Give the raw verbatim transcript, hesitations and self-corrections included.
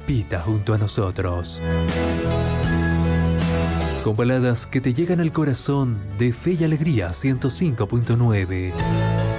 repita junto a nosotros. Con baladas que te llegan al corazón de Fe y Alegría ciento cinco punto nueve.